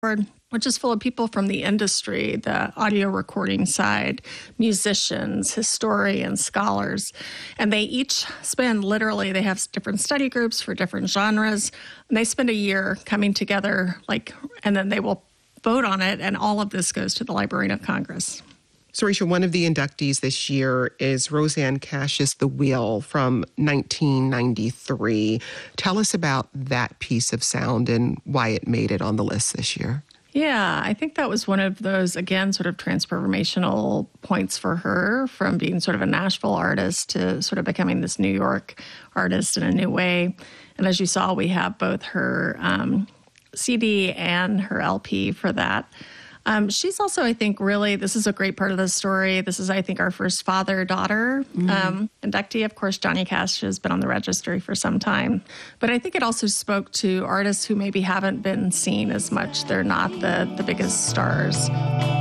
board, which is full of people from the industry, the audio recording side, musicians, historians, scholars. And they each spend they have different study groups for different genres. And they spend a year coming together, and then they will vote on it. And all of this goes to the Librarian of Congress. So, Rachel, one of the inductees this year is Rosanne Cassius The Wheel from 1993. Tell us about that piece of sound and why it made it on the list this year. Yeah, I think that was one of those, again, sort of transformational points for her, from being sort of a Nashville artist to sort of becoming this New York artist in a new way. And as you saw, we have both her CD and her LP for that. She's also, I think, really, this is a great part of the story. This is, I think, our first father-daughter inductee. Of course, Johnny Cash has been on the registry for some time. But I think it also spoke to artists who maybe haven't been seen as much. They're not the biggest stars.